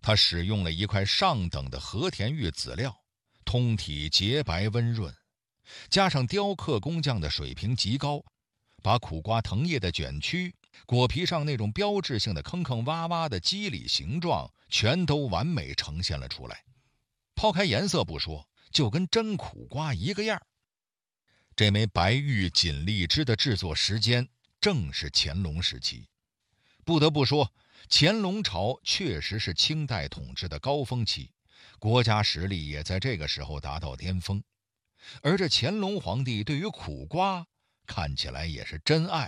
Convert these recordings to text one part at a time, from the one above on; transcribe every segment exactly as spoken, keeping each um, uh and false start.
它使用了一块上等的和田玉籽料，通体洁白温润，加上雕刻工匠的水平极高，把苦瓜藤叶的卷曲、果皮上那种标志性的坑坑洼洼的肌理形状全都完美呈现了出来。抛开颜色不说，就跟真苦瓜一个样。这枚白玉锦荔枝的制作时间正是乾隆时期。不得不说，乾隆朝确实是清代统治的高峰期，国家实力也在这个时候达到巅峰。而这乾隆皇帝对于苦瓜看起来也是真爱。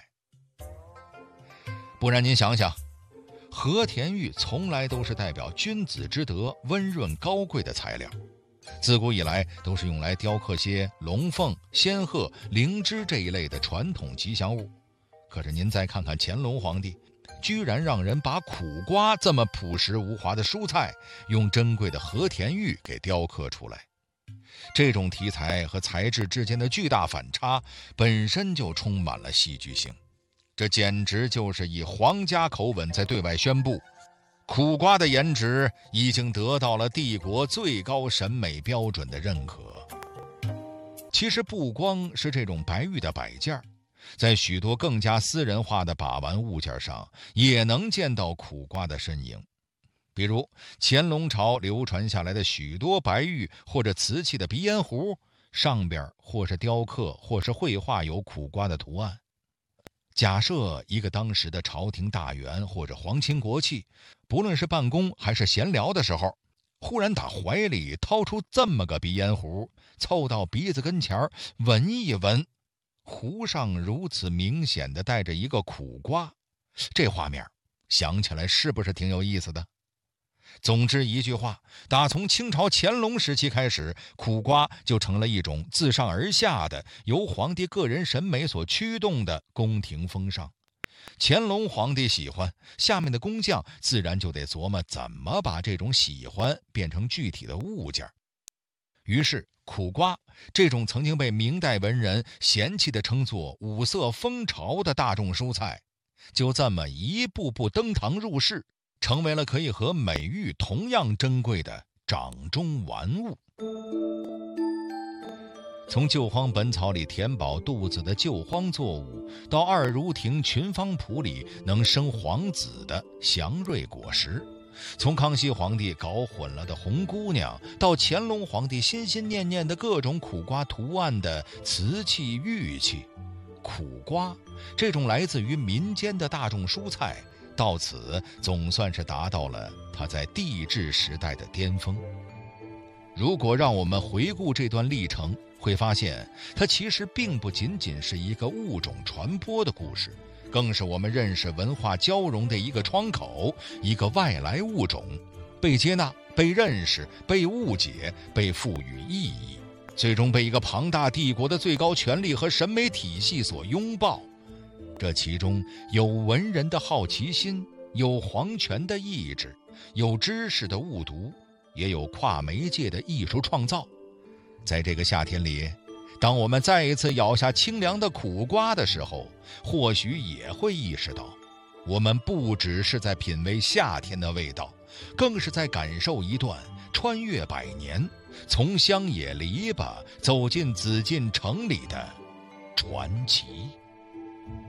不然您想想，和田玉从来都是代表君子之德、温润高贵的材料，自古以来都是用来雕刻些龙凤、仙鹤、灵芝这一类的传统吉祥物。可是您再看看乾隆皇帝，居然让人把苦瓜这么朴实无华的蔬菜，用珍贵的和田玉给雕刻出来。这种题材和材质之间的巨大反差，本身就充满了戏剧性。这简直就是以皇家口吻在对外宣布，苦瓜的颜值已经得到了帝国最高审美标准的认可。其实不光是这种白玉的摆件，在许多更加私人化的把玩物件上，也能见到苦瓜的身影。比如乾隆朝流传下来的许多白玉或者瓷器的鼻烟壶，上边或是雕刻或是绘画有苦瓜的图案。假设一个当时的朝廷大员或者皇亲国戚，不论是办公还是闲聊的时候，忽然打怀里掏出这么个鼻烟壶，凑到鼻子跟前闻一闻，壶上如此明显的带着一个苦瓜，这画面想起来是不是挺有意思的？总之一句话，打从清朝乾隆时期开始，苦瓜就成了一种自上而下的由皇帝个人审美所驱动的宫廷风尚。乾隆皇帝喜欢，下面的工匠自然就得琢磨怎么把这种喜欢变成具体的物件。于是苦瓜这种曾经被明代文人嫌弃地称作五色风潮的大众蔬菜，就这么一步步登堂入室，成为了可以和美玉同样珍贵的掌中玩物。从救荒本草里填饱肚子的救荒作物，到二如亭群芳圃里能生皇子的祥瑞果实，从康熙皇帝搞混了的红姑娘，到乾隆皇帝心心念念的各种苦瓜图案的瓷器玉器，苦瓜这种来自于民间的大众蔬菜，到此总算是达到了它在帝制时代的巅峰。如果让我们回顾这段历程，会发现它其实并不仅仅是一个物种传播的故事，更是我们认识文化交融的一个窗口，一个外来物种被接纳、被认识、被误解、被赋予意义，最终被一个庞大帝国的最高权力和审美体系所拥抱。这其中有文人的好奇心，有皇权的意志，有知识的误读，也有跨媒介的艺术创造。在这个夏天里，当我们再一次咬下清凉的苦瓜的时候，或许也会意识到，我们不只是在品味夏天的味道，更是在感受一段穿越百年，从乡野篱笆走进紫禁城里的传奇。